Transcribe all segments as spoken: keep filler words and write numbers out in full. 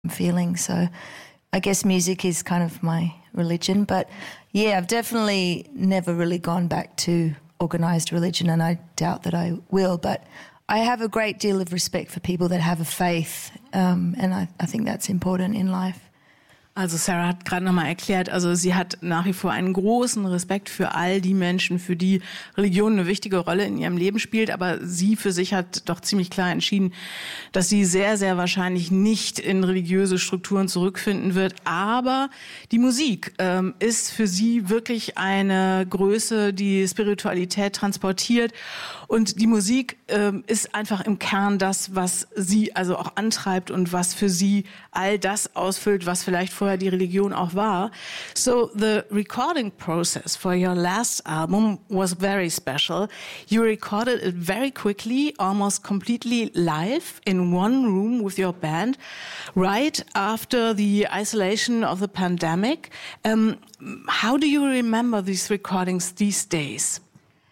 feeling. So I guess music is kind of my religion. But yeah, I've definitely never really gone back to organised religion, and I doubt that I will. But I have a great deal of respect for people that have a faith, um, and I, I think that's important in life. Also Sarah hat gerade nochmal erklärt, also sie hat nach wie vor einen großen Respekt für all die Menschen, für die Religion eine wichtige Rolle in ihrem Leben spielt, aber sie für sich hat doch ziemlich klar entschieden, dass sie sehr, sehr wahrscheinlich nicht in religiöse Strukturen zurückfinden wird. Aber die Musik ähm, ist für sie wirklich eine Größe, die Spiritualität transportiert, und die Musik ähm, ist einfach im Kern das, was sie also auch antreibt und was für sie all das ausfüllt, was vielleicht vorher die Religion auch war. So the recording process for your last album was very special. You recorded it very quickly, almost completely live in one room with your band, right after the isolation of the pandemic. Um, how do you remember these recordings these days?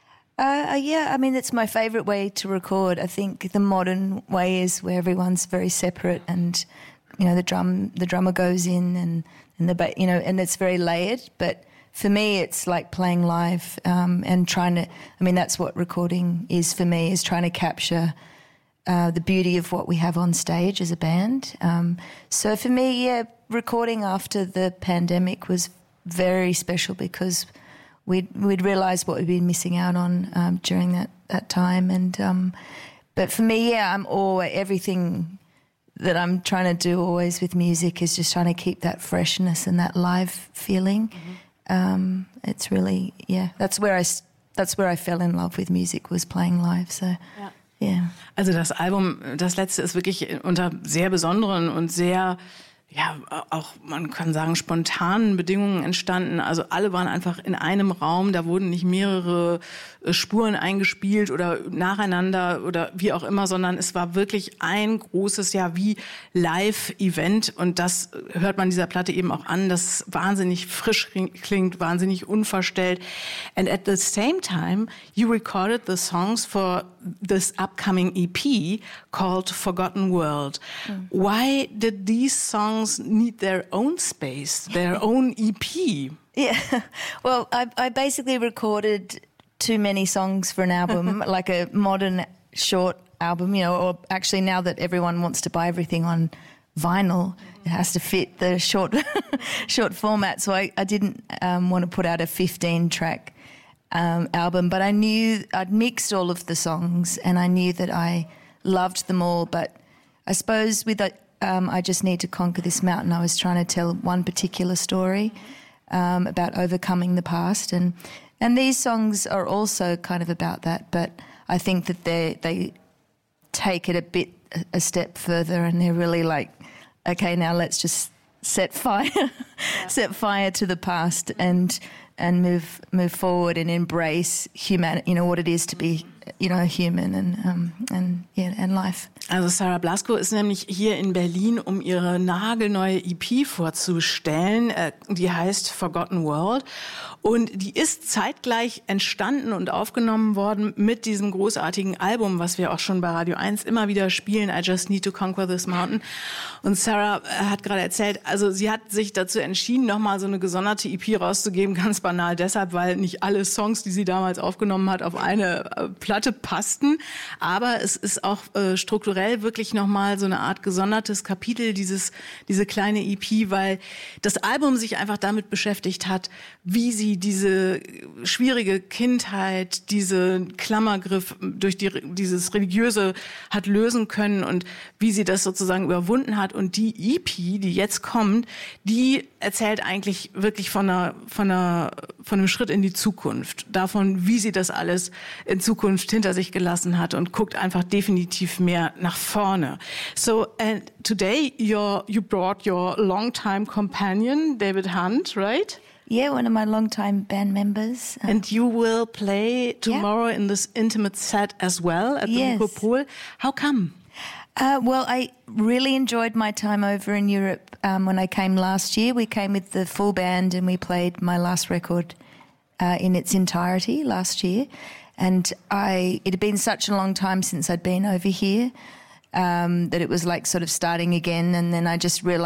Uh, yeah, I mean, it's my favourite way to record. I think the modern way is where everyone's very separate, and you know the drum, the drummer goes in, and and the ba- you know, and it's very layered. But for me, it's like playing live um, and trying to. I mean, that's what recording is for me: is trying to capture uh, the beauty of what we have on stage as a band. Um, so for me, yeah, recording after the pandemic was very special because We'd, we'd realised what we'd been missing out on um, during that, that time. And um, but for me, yeah, I'm always, everything that I'm trying to do always with music is just trying to keep that freshness and that live feeling. Mm-hmm. Um, it's really, yeah, that's where I, that's where I fell in love with music, was playing live. So, ja. Yeah. Also das Album, das letzte, ist wirklich unter sehr besonderen und sehr, ja, auch, man kann sagen, spontanen Bedingungen entstanden. Also alle waren einfach in einem Raum, da wurden nicht mehrere Spuren eingespielt oder nacheinander oder wie auch immer, sondern es war wirklich ein großes, ja, wie Live-Event, und das hört man dieser Platte eben auch an, das wahnsinnig frisch klingt, wahnsinnig unverstellt. And at the same time, you recorded the songs for this upcoming E P called Forgotten World. Mm. Why did these songs need their own space, their own E P? Yeah, well, I, I basically recorded too many songs for an album, like a modern short album, you know, or actually now that everyone wants to buy everything on vinyl, it has to fit the short short format. So I, I didn't um, want to put out a fifteen-track um, album, but I knew I'd mixed all of the songs and I knew that I loved them all. But I suppose with a, um, I Just Need to Conquer This Mountain, I was trying to tell one particular story um, about overcoming the past, and and these songs are also kind of about that, but I think that they they take it a bit a step further, and they're really like, okay, now let's just set fire yeah. set fire to the past and and move move forward and embrace humanity, you know, what it is to be, you know, human and um, and yeah, and life. Also Sarah Blasko ist nämlich hier in Berlin, um ihre nagelneue E P vorzustellen. Die heißt Forgotten World. Und die ist zeitgleich entstanden und aufgenommen worden mit diesem großartigen Album, was wir auch schon bei Radio eins immer wieder spielen, I Just Need to Conquer This Mountain. Und Sarah hat gerade erzählt, also sie hat sich dazu entschieden, nochmal so eine gesonderte E P rauszugeben, ganz banal deshalb, weil nicht alle Songs, die sie damals aufgenommen hat, auf eine Platte passten. Aber es ist auch äh, strukturell wirklich nochmal so eine Art gesondertes Kapitel, dieses, diese kleine E P, weil das Album sich einfach damit beschäftigt hat, wie sie diese schwierige Kindheit, diese Klammergriff durch die, dieses Religiöse hat lösen können und wie sie das sozusagen überwunden hat. Und die E P, die jetzt kommt, die erzählt eigentlich wirklich von einer, von einer, von einem Schritt in die Zukunft, davon, wie sie das alles in Zukunft hinter sich gelassen hat, und guckt einfach definitiv mehr nach vorne. So, and today you're, you brought your longtime companion, David Hunt, right? Yeah, one of my longtime band members. Uh, and you will play tomorrow yeah. in this intimate set as well at the yes. Metropol. How come? Uh, well, I really enjoyed my time over in Europe um, when I came last year. We came with the full band and we played my last record uh, in its entirety last year. And I, it had been such a long time since I'd been over here um, that it was like sort of starting again. And then I just realised